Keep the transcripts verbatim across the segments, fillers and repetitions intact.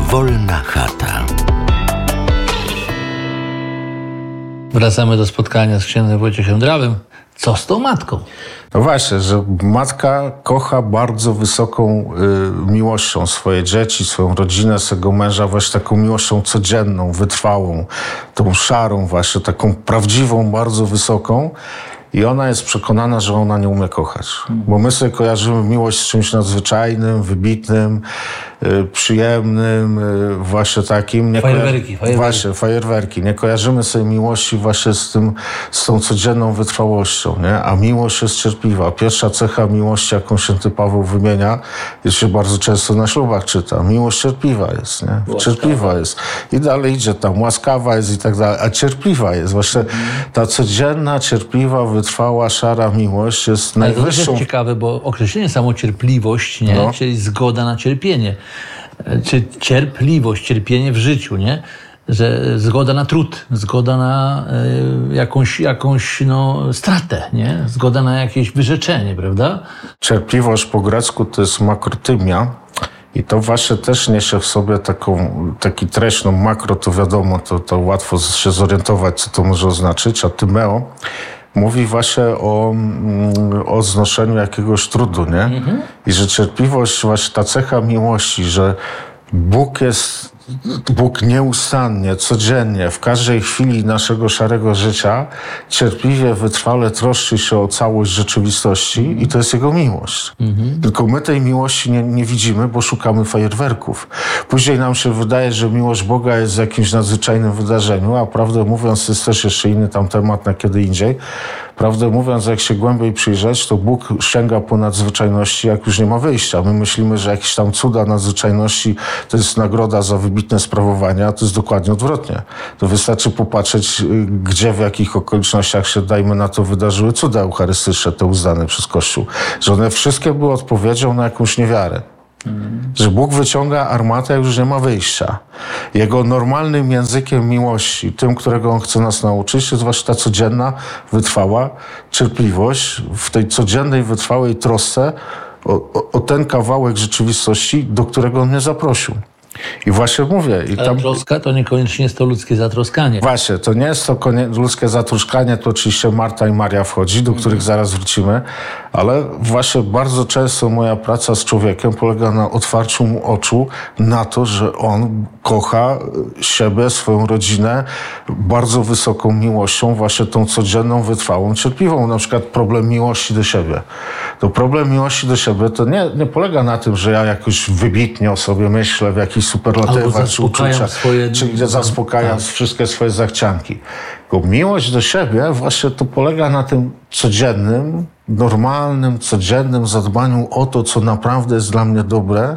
Wolna chata. Wracamy do spotkania z księdzem Wojciechem Drawym. Co z tą matką? No właśnie, że matka kocha bardzo wysoką y, miłością swoje dzieci, swoją rodzinę, swojego męża, właśnie taką miłością codzienną, wytrwałą, tą szarą właśnie, taką prawdziwą, bardzo wysoką. I ona jest przekonana, że ona nie umie kochać. Bo my sobie kojarzymy miłość z czymś nadzwyczajnym, wybitnym, y, przyjemnym, y, właśnie takim. Nie fajerwerki, koja- fajerwerki. Właśnie, fajerwerki. Nie kojarzymy sobie miłości właśnie z tym, z tą codzienną wytrwałością, nie? A miłość jest cierpliwa. Pierwsza cecha miłości, jaką święty Paweł wymienia, jest się bardzo często na ślubach czyta. Miłość cierpliwa jest, nie? Łaskawa. Cierpliwa jest. I dalej idzie tam, łaskawa jest i tak dalej, a cierpliwa jest. Właśnie ta codzienna, cierpliwa, wytrwała, szara miłość jest Ale to też najwyższą... jest ciekawe, bo określenie samo cierpliwość, nie? No. Czyli zgoda na cierpienie. Czy cierpliwość, cierpienie w życiu, nie? Że zgoda na trud, zgoda na y, jakąś, jakąś no, stratę, nie? Zgoda na jakieś wyrzeczenie, prawda? Cierpliwość po grecku to jest makrotymia i to właśnie też niesie w sobie taką, taki treść, no makro to wiadomo, to, to łatwo się zorientować, co to może oznaczyć, a tymeo mówi właśnie o, o znoszeniu jakiegoś trudu, nie? Mhm. I że cierpliwość, właśnie ta cecha miłości, że Bóg jest, Bóg nieustannie, codziennie, w każdej chwili naszego szarego życia cierpliwie, wytrwale troszczy się o całość rzeczywistości i to jest Jego miłość. Mhm. Tylko my tej miłości nie, nie widzimy, bo szukamy fajerwerków. Później nam się wydaje, że miłość Boga jest w jakimś nadzwyczajnym wydarzeniu, a prawdę mówiąc, to jest też jeszcze inny tam temat na kiedy indziej. Prawdę mówiąc, jak się głębiej przyjrzeć, to Bóg sięga po nadzwyczajności, jak już nie ma wyjścia. My myślimy, że jakieś tam cuda nadzwyczajności to jest nagroda za wybitne sprawowanie, a to jest dokładnie odwrotnie. To wystarczy popatrzeć, gdzie, w jakich okolicznościach się, dajmy na to, wydarzyły cuda eucharystyczne, te uznane przez Kościół. Że one wszystkie były odpowiedzią na jakąś niewiarę. Hmm. Że Bóg wyciąga armatę, jak już nie ma wyjścia. Jego normalnym językiem miłości, tym, którego On chce nas nauczyć, jest właśnie ta codzienna, wytrwała cierpliwość w tej codziennej, wytrwałej trosce o, o, o ten kawałek rzeczywistości, do którego On mnie zaprosił. I właśnie mówię... I Ale tam... troska to niekoniecznie jest to ludzkie zatroskanie. Właśnie, to nie jest to konie... ludzkie zatroskanie, to oczywiście Marta i Maria wchodzi, do których zaraz wrócimy, ale właśnie bardzo często moja praca z człowiekiem polega na otwarciu mu oczu na to, że on kocha siebie, swoją rodzinę bardzo wysoką miłością, właśnie tą codzienną, wytrwałą, cierpliwą. Na przykład problem miłości do siebie. To problem miłości do siebie to nie, nie polega na tym, że ja jakoś wybitnie o sobie myślę w jakichś superlatywach czy uczuciach, swoje... czy gdzie zaspokajam tak. wszystkie swoje zachcianki. Tylko miłość do siebie właśnie to polega na tym codziennym, normalnym, codziennym zadbaniu o to, co naprawdę jest dla mnie dobre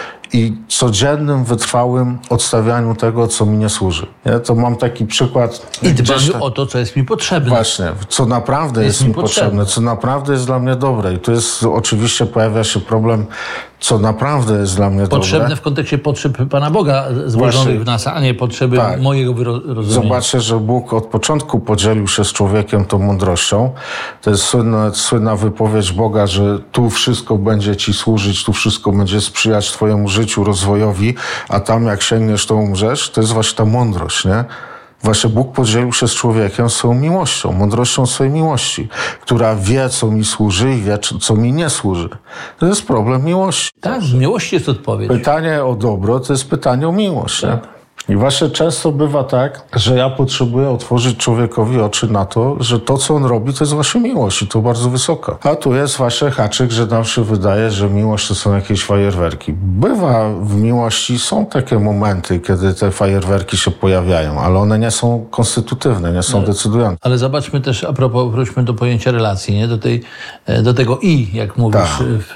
i codziennym, wytrwałym odstawianiu tego, co mi nie służy. Ja to mam taki przykład... I dbaniu o to, co jest mi potrzebne. Właśnie, co naprawdę jest, jest mi potrzebne, potrzebne, co naprawdę jest dla mnie dobre. I tu jest, oczywiście pojawia się problem, co naprawdę jest dla mnie potrzebne dobre. Potrzebne w kontekście potrzeb Pana Boga złożonych w nas, a nie potrzeby tak. mojego rozumienia. Zobaczcie, że Bóg od początku podzielił się z człowiekiem tą mądrością. To jest słynna, słynna wypowiedź Boga, że tu wszystko będzie Ci służyć, tu wszystko będzie sprzyjać Twojemu życiu, rozwojowi, a tam jak sięgniesz, to umrzesz. To jest właśnie ta mądrość, nie? Właśnie Bóg podzielił się z człowiekiem swoją miłością, mądrością swojej miłości, która wie, co mi służy i wie, co mi nie służy. To jest problem miłości. Tak, z miłości jest odpowiedź. Pytanie o dobro to jest pytanie o miłość. Tak. Nie? I właśnie często bywa tak, że ja potrzebuję otworzyć człowiekowi oczy na to, że to, co on robi, to jest właśnie miłość i to bardzo wysoka. A tu jest właśnie haczyk, że nam się wydaje, że miłość to są jakieś fajerwerki. Bywa w miłości, są takie momenty, kiedy te fajerwerki się pojawiają, ale one nie są konstytutywne, nie są ale, decydujące. Ale zobaczmy też, a propos, wróćmy do pojęcia relacji, nie? Do, tej, do tego i, jak mówisz tak. w,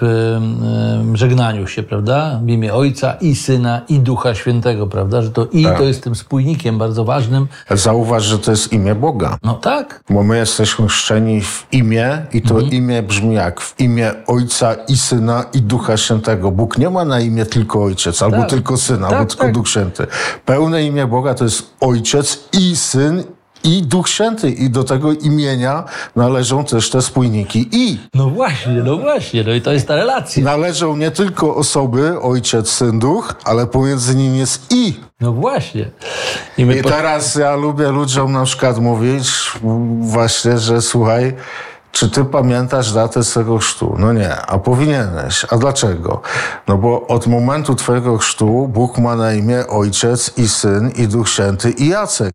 w żegnaniu się, prawda? W imię Ojca i Syna i Ducha Świętego, prawda? Że to i tak. to jest tym spójnikiem bardzo ważnym. Zauważ, że to jest imię Boga. No tak. Bo my jesteśmy chrzczeni w imię i to mhm. imię brzmi jak? W imię Ojca i Syna i Ducha Świętego. Bóg nie ma na imię tylko Ojciec, albo tak. tylko Syn, tak, albo tak. tylko Duch Święty. Pełne imię Boga to jest Ojciec i Syn i Duch Święty. I do tego imienia należą też te spójniki i. No właśnie, no właśnie, no i to jest ta relacja. Należą nie tylko osoby, Ojciec, Syn, Duch, ale pomiędzy nimi jest i. No właśnie. I, my I po... teraz ja lubię ludziom na przykład mówić właśnie, że słuchaj, czy ty pamiętasz datę swego chrztu? No nie, a powinieneś. A dlaczego? No bo od momentu twojego chrztu Bóg ma na imię Ojciec i Syn i Duch Święty i Jacek.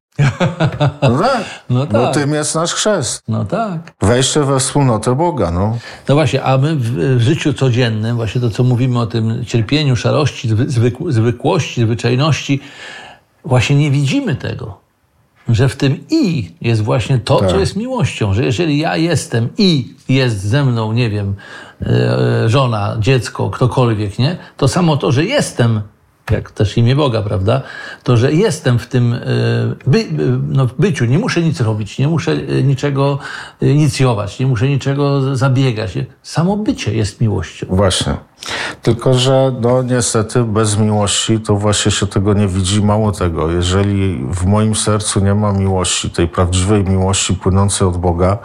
No tak, no tak. Bo tym jest nasz chrzest. No tak. Wejście we wspólnotę Boga, no. No właśnie, a my w życiu codziennym, właśnie to, co mówimy o tym cierpieniu, szarości, zwykł- zwykłości, zwyczajności, właśnie nie widzimy tego. Że w tym i jest właśnie to, tak. co jest miłością. Że jeżeli ja jestem i jest ze mną, nie wiem, żona, dziecko, ktokolwiek, nie? To samo to, że jestem, jak też imię Boga, prawda? To, że jestem w tym by, no, byciu, nie muszę nic robić, nie muszę niczego inicjować, nie muszę niczego zabiegać. Samo bycie jest miłością. Właśnie. Tylko, że no niestety bez miłości to właśnie się tego nie widzi. Mało tego, jeżeli w moim sercu nie ma miłości, tej prawdziwej miłości płynącej od Boga,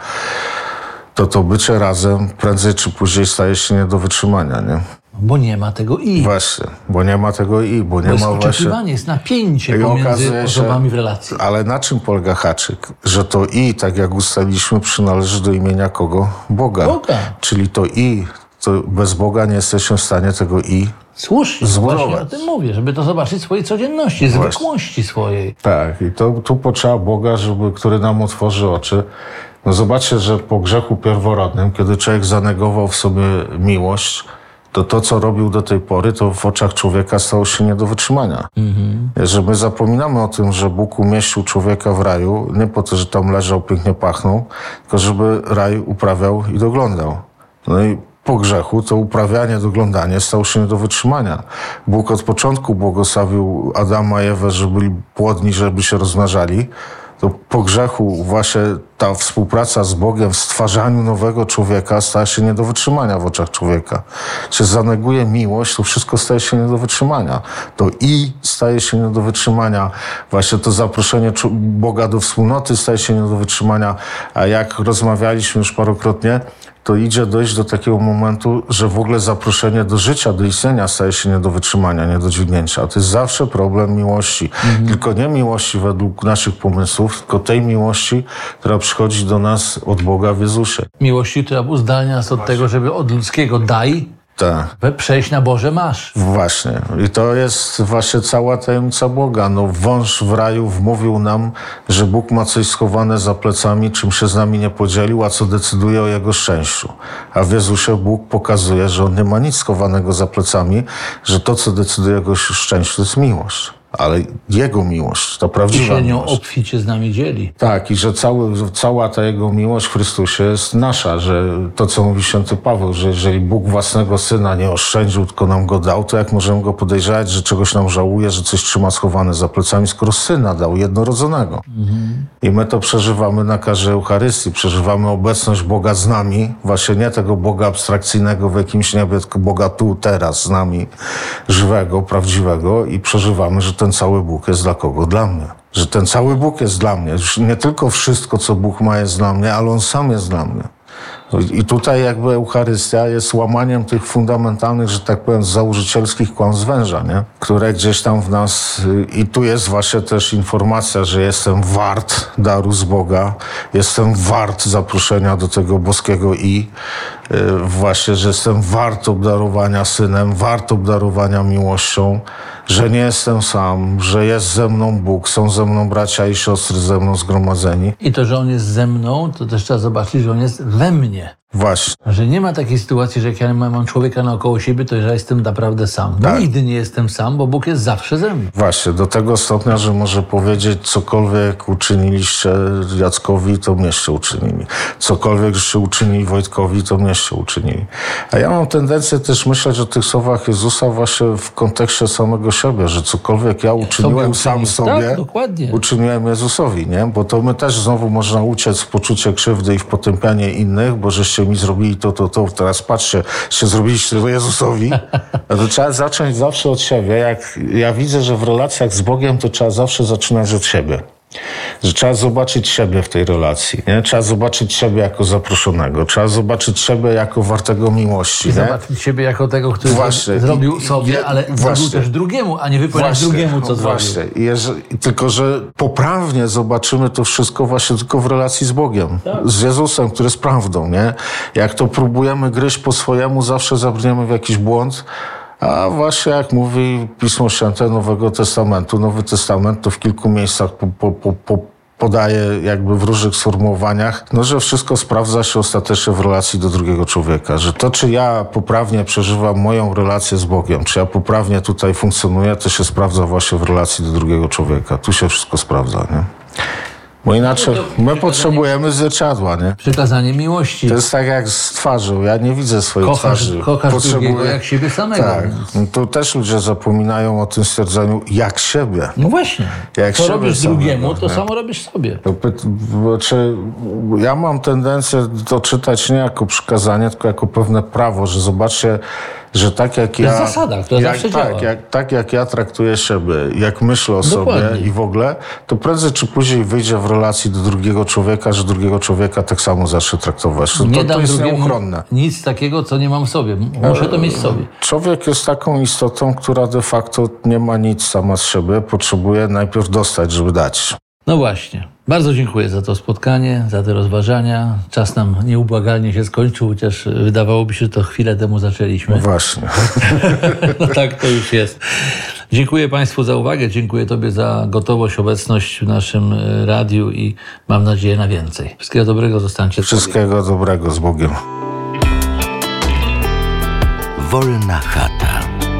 to to bycie razem prędzej czy później staje się nie do wytrzymania, nie? Bo nie ma tego i. Właśnie, bo nie ma tego i, bo nie bo jest ma oczekiwanie, właśnie... jest napięcie I pomiędzy osobami się, w relacji. Ale na czym polega haczyk? Że to i, tak jak ustaliliśmy, przynależy do imienia kogo? Boga. Boga. Czyli to i, to bez Boga nie jesteśmy w stanie tego i Słusznie, zbudować. właśnie o tym mówię, żeby to zobaczyć w swojej codzienności, właśnie. Zwykłości swojej. Tak, i to tu potrzeba Boga, żeby, który nam otworzy oczy. No zobaczcie, że po grzechu pierworodnym, kiedy człowiek zanegował w sobie miłość, to to, co robił do tej pory, to w oczach człowieka stało się nie do wytrzymania. Mhm. Że my zapominamy o tym, że Bóg umieścił człowieka w raju, nie po to, że tam leżał, pięknie pachnął, tylko żeby raj uprawiał i doglądał. No i po grzechu to uprawianie, doglądanie stało się nie do wytrzymania. Bóg od początku błogosławił Adama i Ewę, że byli płodni, żeby się rozmnażali. To po grzechu właśnie ta współpraca z Bogiem w stwarzaniu nowego człowieka staje się nie do wytrzymania w oczach człowieka. Się zaneguje miłość, to wszystko staje się nie do wytrzymania. To i staje się nie do wytrzymania. Właśnie to zaproszenie Boga do wspólnoty staje się nie do wytrzymania. A jak rozmawialiśmy już parokrotnie, to idzie dojść do takiego momentu, że w ogóle zaproszenie do życia, do istnienia staje się nie do wytrzymania, nie do dźwignięcia. To jest zawsze problem miłości. Mhm. Tylko nie miłości według naszych pomysłów, tylko tej miłości, która przychodzi do nas od Boga w Jezusie. Miłości, która uzdalnia nas od tego, żeby od ludzkiego daj tak. przejść na Boże masz. Właśnie. I to jest właśnie cała tajemnica Boga. No, wąż w raju wmówił nam, że Bóg ma coś schowane za plecami, czym się z nami nie podzielił, a co decyduje o jego szczęściu. A w Jezusie Bóg pokazuje, że on nie ma nic schowanego za plecami, że to, co decyduje o jego szczęściu, to jest miłość. Ale Jego miłość, to prawdziwa I się nią miłość. obficie z nami dzieli. Tak, i że cały, cała ta Jego miłość w Chrystusie jest nasza, że to, co mówi święty Paweł, że jeżeli Bóg własnego Syna nie oszczędził, tylko nam Go dał, to jak możemy Go podejrzewać, że czegoś nam żałuje, że coś trzyma schowane za plecami, skoro Syna dał, jednorodzonego. Mhm. I my to przeżywamy na każdej Eucharystii, przeżywamy obecność Boga z nami, właśnie nie tego Boga abstrakcyjnego w jakimś niebie, tylko Boga tu, teraz z nami, żywego, prawdziwego i przeżywamy, że ten cały Bóg jest dla kogo? Dla mnie. Że ten cały Bóg jest dla mnie. Nie tylko wszystko, co Bóg ma, jest dla mnie, ale On sam jest dla mnie. I tutaj jakby Eucharystia jest łamaniem tych fundamentalnych, że tak powiem, założycielskich kłamstw węża, nie? Które gdzieś tam w nas... I tu jest właśnie też informacja, że jestem wart daru z Boga, jestem wart zaproszenia do tego boskiego i właśnie, że jestem wart obdarowania Synem, wart obdarowania miłością, że nie jestem sam, że jest ze mną Bóg, są ze mną bracia i siostry ze mną zgromadzeni. I to, że On jest ze mną, to też trzeba zobaczyć, że On jest we mnie. Właśnie. Że nie ma takiej sytuacji, że jak ja mam człowieka naokoło siebie, to ja jestem naprawdę sam. Bo tak. Nigdy nie jestem sam, bo Bóg jest zawsze ze mną. Właśnie, do tego stopnia, że może powiedzieć, cokolwiek uczyniliście Jackowi, to mnieście uczynili. Cokolwiek żeście uczynili Wojtkowi, to mnieście uczynili. A ja mam tendencję też myśleć o tych słowach Jezusa właśnie w kontekście samego siebie, że cokolwiek ja uczyniłem sam sobie, tak, dokładnie. uczyniłem Jezusowi, nie? Bo to my też znowu można uciec w poczucie krzywdy i w potępianie innych, bo żeście mi zrobili to, to, to, teraz patrzcie, się zrobiliście to Jezusowi. A to trzeba zacząć zawsze od siebie. Jak ja widzę, że w relacjach z Bogiem to trzeba zawsze zaczynać od siebie. Że trzeba zobaczyć siebie w tej relacji, nie? Trzeba zobaczyć siebie jako zaproszonego, trzeba zobaczyć siebie jako wartego miłości. I nie? zobaczyć siebie jako tego, który Właśnie. zrobił I, sobie, i, ale właśnie. zrobił też drugiemu, a nie wypełniać Właśnie, drugiemu, co właśnie. zrobił. I jeżeli, tylko, że poprawnie zobaczymy to wszystko właśnie tylko w relacji z Bogiem, tak. z Jezusem, który jest prawdą, nie? Jak to próbujemy gryźć po swojemu, zawsze zabrniemy w jakiś błąd. A właśnie jak mówi Pismo Święte Nowego Testamentu, Nowy Testament to w kilku miejscach po, po, po, po podaje jakby w różnych sformułowaniach, no, że wszystko sprawdza się ostatecznie w relacji do drugiego człowieka. Że to, czy ja poprawnie przeżywam moją relację z Bogiem, czy ja poprawnie tutaj funkcjonuję, to się sprawdza właśnie w relacji do drugiego człowieka. Tu się wszystko sprawdza, nie? Bo inaczej my potrzebujemy zwierciadła, nie? Przekazanie miłości. To jest tak jak z twarzą. Ja nie widzę swojej Kochasz, twarzy. kochasz Potrzebuję... drugiego jak siebie samego. Tak. No to też ludzie zapominają o tym stwierdzeniu jak siebie. No właśnie. Jak Co siebie robisz samego, drugiemu, to nie? samo robisz sobie. To py- Znaczy, ja mam tendencję to czytać nie jako przykazanie, tylko jako pewne prawo, że zobaczcie, że tak jak ja... To jest zasada, która jak, zawsze tak, działa. jak, tak jak ja traktuję siebie, jak myślę o Dokładnie. sobie i w ogóle, to prędzej czy później wyjdzie w relacji do drugiego człowieka, że drugiego człowieka tak samo zacznie traktować. To, Nie to, dam to jest drugiemu nieuchronne. nic takiego, co nie mam w sobie. Muszę to mieć w sobie. Człowiek jest taką istotą, która de facto nie ma nic sama z siebie, potrzebuje najpierw dostać, żeby dać. No właśnie. Bardzo dziękuję za to spotkanie, za te rozważania. Czas nam nieubłagalnie się skończył, chociaż wydawałoby się, że to chwilę temu zaczęliśmy. No właśnie. No tak to już jest. Dziękuję Państwu za uwagę, dziękuję Tobie za gotowość, obecność w naszym radiu i mam nadzieję na więcej. Wszystkiego dobrego, zostańcie. Wszystkiego dobrego, z Bogiem. Wolna chata.